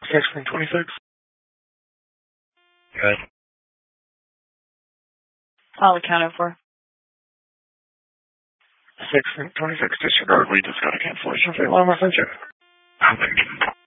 16 26. Good. All accounted for. 16 26 disregard. We just got a cancellation fee. Long message.